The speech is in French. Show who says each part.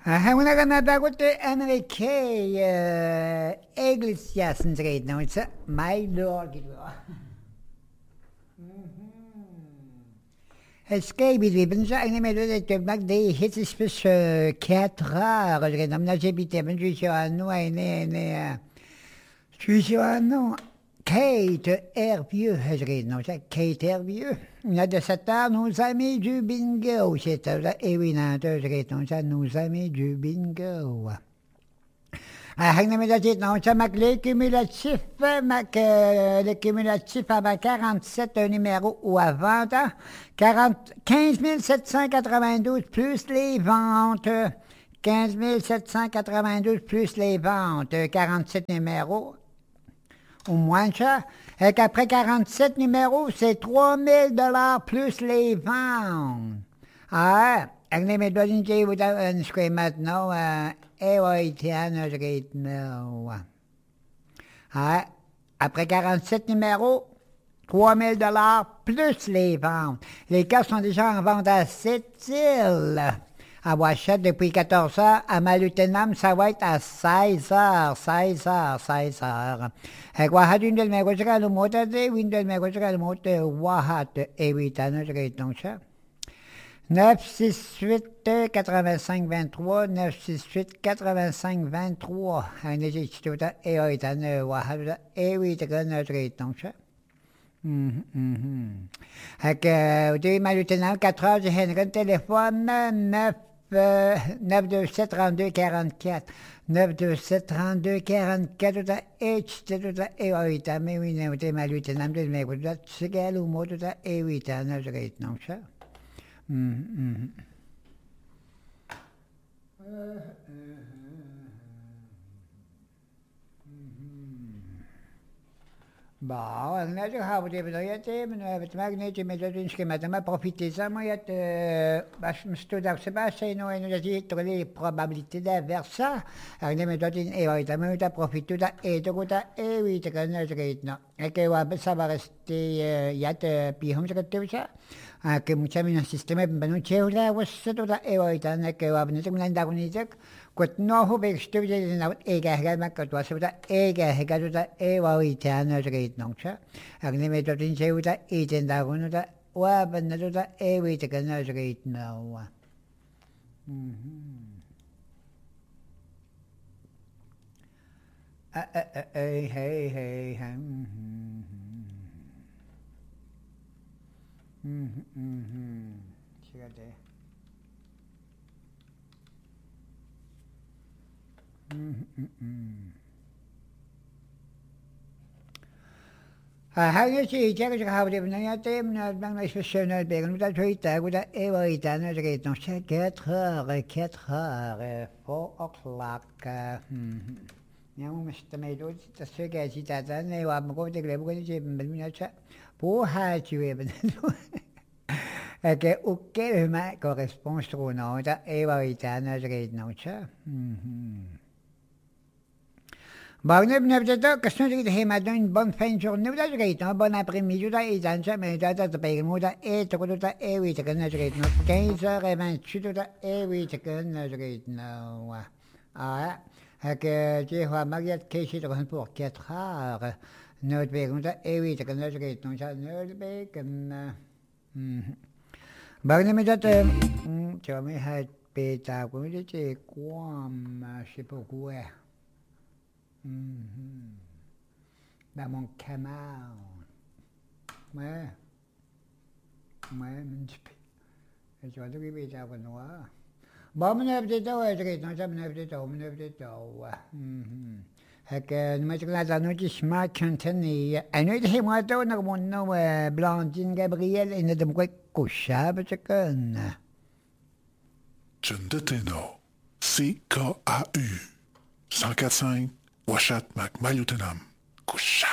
Speaker 1: Una ganadagot Enrique Iglesias dreht nou iets, my lord. Escape we ben zo en met de mak de hit is dus 4 heures. Je n'ai pas habité ben je suis à nous je suis à nous. Kate Hervieux, je read non, c'est Kate Hervieux. On de 7 heures, nos amis du bingo. C'est et oui, non, je read non, c'est nos amis du bingo. Hang na met dit non, ça le cumulatif à 47 un numéro ou à vente, 15 792 plus les ventes. 15 792 plus les ventes, 47 numéros. Au moins ça. Et qu'après 47 numéros, c'est 3 000 $ plus les ventes. Ah, ik neem het wel een keer een schema nou, je reed nou. Ah, après 47 numéros, 3 000 $ plus les ventes. Les cartes sont déjà en vente à Sept-Îles. À Ouachette, depuis 14 heures, à Malutenam, ça va être à 16 heures. Et quoi, had une de mes gosses à l'autre, une de mes gosses à l'autre, Wahat, et 8 ans, je read donc ça. 968 85 23, 968 85 23. Un des tout et 8 ans, Wahat, et 8 ans, je read donc ça. Au début, Malutenam, 4 heures, j'ai un téléphone, 927 32 44. 927 32 44, tout à H, tout à E8, mais oui, non, t'es mal, t'es nam, t'es mais, tout à Tsegal ou mot, tout à E8, non, je rate, non, ça. Bon, on a déjà vu des vidéos, mais avec magnétique, mais j'ai une schéma, m'a profité ça, moi, je me suis tout à fait c'est nous, nous a dit, les probabilités d'inverse ça, on a mis d'autres, et oui, t'as profité tout à, et tout à, et oui, t'as connu, je rate, non. Et que, ça va rester, il y a, puis, on se retrouve ça. Que mucha mina sistema banu cheula was tout à, et oui, t'as, que, on a mis un d'agoniser, Quat no ho big studio in out ega hega makka to asuda ega hega to e wa ita na rate nongcha agne me to tin cheuta iten da gunu da wa ban to da e wi ta kana rate na wa hey Sigade Hang ci check che ha de na te na bang na special de nu da tweeta go da e wa ita na de no check 4 heures 4 o'clock Nhau mà mấy đôi ta sẽ cái gì ta ta này và một cái này một cái gì mình nói chắc bố hai chuyện mình cái ok mà correspond sur nó ta e va ita na de no cha Bon, on a peut-être question de dire, madame, une bonne fin de journée, vous avez un bon après-midi, vous avez un bon mais vous avez un bon et tout ça, et oui, c'est que nous avons 15h28, tout ça, et oui, c'est que nous avons ah, que j'ai vu Mariette Casey pour 4 heures, notre bégon, et oui, c'est que nous avons ça, notre bégon. Bon, on a peut-être, tu vas me faire péter, comme je dis, quoi, je sais pas quoi. Dans mon canal. Ouais, mình chụp. Cho tôi bây giờ còn nữa. Bỏ mình hấp dẫn đâu, cái nó sẽ mình hấp dẫn đâu. Que mais là dans notre smart content et nous dit moi toi nous mon nom Blandine Gabriel et nous de quoi coucher parce que
Speaker 2: Chundeteno CKAU 104.5 Washat Mac Malutenam Kusha